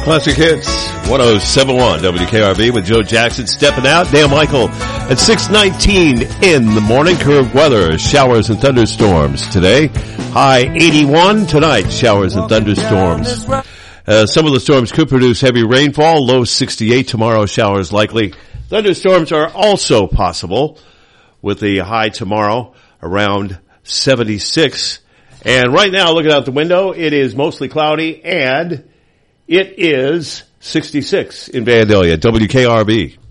Classic Hits, 107.1 WKRB with Joe Jackson stepping out. Dale Michael at 6:19 in the morning. Curved weather, showers and thunderstorms today. High 81 tonight, showers and thunderstorms. Some of the storms could produce heavy rainfall. Low 68 tomorrow, showers likely. Thunderstorms are also possible with the high tomorrow around 76. And right now, looking out the window, it is mostly cloudy and it is 66 in Vandalia, WKRB.